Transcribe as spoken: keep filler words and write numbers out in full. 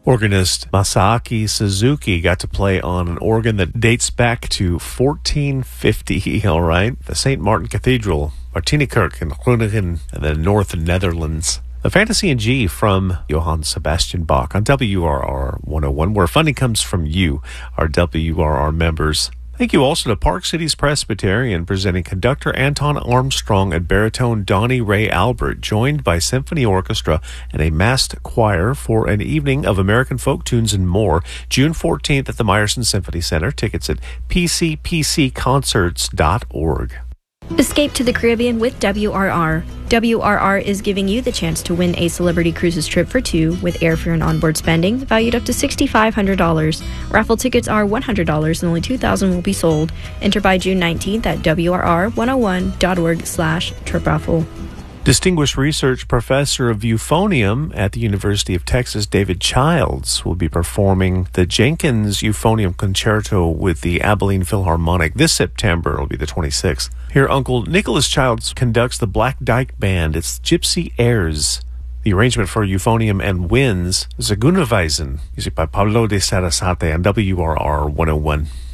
Organist Masaaki Suzuki got to play on an organ that dates back to fourteen fifty, all right? The Saint Martin Cathedral, Martinikerk in Groningen, in the North Netherlands. The Fantasy in G from Johann Sebastian Bach on W R R one oh one, where funding comes from you, our W R R members. Thank you also to Park Cities Presbyterian, presenting conductor Anton Armstrong and baritone Donnie Ray Albert, joined by symphony orchestra and a massed choir for an evening of American folk tunes and more, June fourteenth at the Meyerson Symphony Center. Tickets at p c p c concerts dot org. Escape to the Caribbean with W R R. W R R is giving you the chance to win a Celebrity Cruises trip for two with airfare and onboard spending valued up to six thousand five hundred dollars. Raffle tickets are one hundred dollars and only two thousand will be sold. Enter by June nineteenth at W R R one oh one dot org slash trip raffle. Distinguished Research Professor of Euphonium at the University of Texas, David Childs, will be performing the Jenkins Euphonium Concerto with the Abilene Philharmonic this September. It'll be the twenty-sixth. Here, Uncle Nicholas Childs conducts the Black Dyke Band. It's Gypsy Airs. The arrangement for euphonium and winds, Zagunaweisen, music by Pablo de Sarasate on W R R one oh one.